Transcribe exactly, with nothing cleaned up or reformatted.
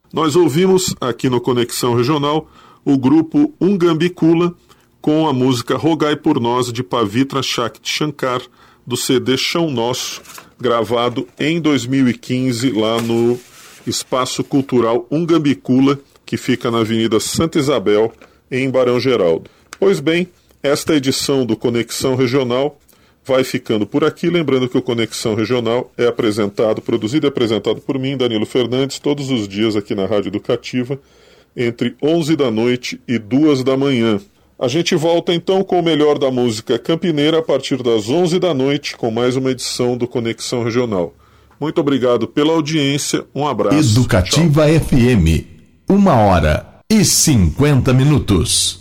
Nós ouvimos aqui no Conexão Regional o grupo Ungambicula com a música Rogai por Nós de Pavitra Shakti Shankar, do C D Chão Nosso, gravado em dois mil e quinze lá no Espaço Cultural Ungambicula, que fica na Avenida Santa Isabel, em Barão Geraldo. Pois bem, esta edição do Conexão Regional vai ficando por aqui, lembrando que o Conexão Regional é apresentado, produzido e apresentado por mim, Danilo Fernandes, todos os dias aqui na Rádio Educativa, entre onze da noite e duas da manhã. A gente volta então com o melhor da música campineira a partir das onze da noite, com mais uma edição do Conexão Regional. Muito obrigado pela audiência, um abraço. Educativa. Tchau. F M, uma hora e cinquenta minutos.